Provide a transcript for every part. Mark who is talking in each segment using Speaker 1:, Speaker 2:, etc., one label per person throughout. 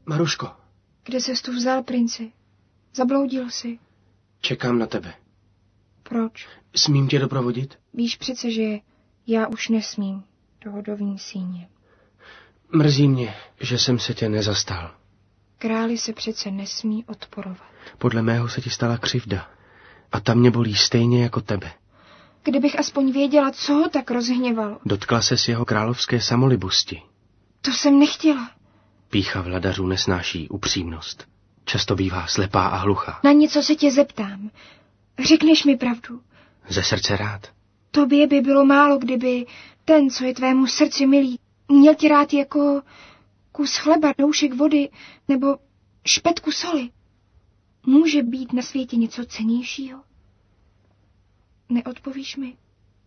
Speaker 1: Maruško.
Speaker 2: Kde ses tu vzal, princi? Zabloudil jsi.
Speaker 1: Čekám na tebe.
Speaker 2: Proč?
Speaker 1: Smím tě doprovodit?
Speaker 2: Víš přece, že já už nesmím do hodovní síně.
Speaker 1: Mrzí mě, že jsem se tě nezastal.
Speaker 2: Králi se přece nesmí odporovat.
Speaker 1: Podle mého se ti stala křivda. A ta mě bolí stejně jako tebe.
Speaker 2: Kdybych aspoň věděla, co ho tak rozhněvalo.
Speaker 1: Dotkla ses jeho královské samolibosti.
Speaker 2: To jsem nechtěla.
Speaker 1: Pýcha vladařů nesnáší upřímnost. Často bývá slepá a hluchá.
Speaker 2: Na něco se tě zeptám. Řekneš mi pravdu.
Speaker 1: Ze srdce rád.
Speaker 2: Tobě by bylo málo, kdyby ten, co je tvému srdci milý, měl tě rád jako kus chleba, doušek vody nebo špetku soli. Může být na světě něco cennějšího? Neodpovíš mi?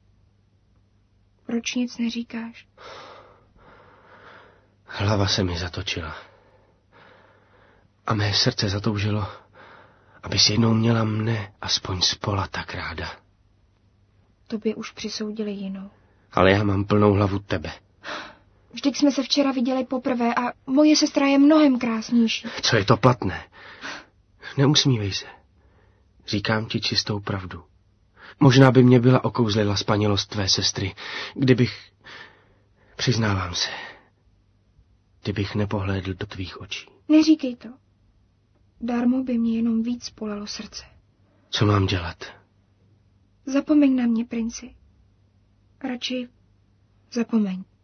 Speaker 2: Proč nic neříkáš?
Speaker 1: Hlava se mi zatočila. A mé srdce zatoužilo, abys jednou měla mne aspoň spola tak ráda.
Speaker 2: Tobě už přisoudili jinou.
Speaker 1: Ale já mám plnou hlavu tebe.
Speaker 2: Vždyť jsme se včera viděli poprvé a moje sestra je mnohem krásnější.
Speaker 1: Co je to platné? Neusmívej se. Říkám ti čistou pravdu. Možná by mě byla okouzlila spanělost tvé sestry, kdybych... Přiznávám se, kdybych nepohlédl do tvých očí.
Speaker 2: Neříkej to. Darmo by mě jenom víc polelo srdce.
Speaker 1: Co mám dělat?
Speaker 2: Zapomeň na mě, princi. Radši zapomeň.